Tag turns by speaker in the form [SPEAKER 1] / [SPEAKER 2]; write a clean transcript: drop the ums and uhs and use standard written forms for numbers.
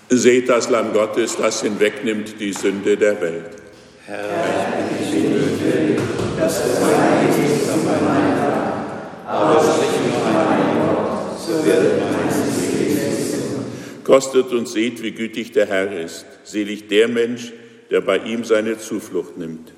[SPEAKER 1] Seht das Lamm Gottes, das hinwegnimmt die Sünde der Welt.
[SPEAKER 2] Herr, ich bin nicht willig, dass du mein Gewissen auf mein Tag, aber sprich nur ein Wort, so wird mein Gewissen.
[SPEAKER 1] Kostet und seht, wie gütig der Herr ist. Selig der Mensch, der bei ihm seine Zuflucht nimmt.